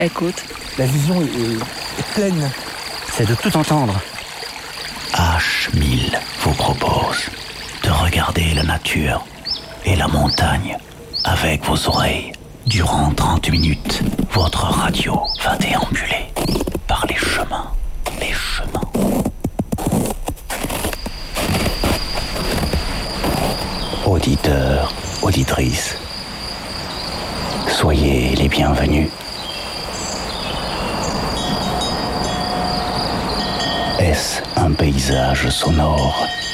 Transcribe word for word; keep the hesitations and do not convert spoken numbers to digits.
Écoute. La vision est, est pleine. C'est de tout entendre. H mille vous propose de regarder la nature et la montagne avec vos oreilles. Durant trente minutes, votre radio va déambuler par les chemins, les chemins. Auditeurs, auditrices, soyez les bienvenus. Est-ce un paysage sonore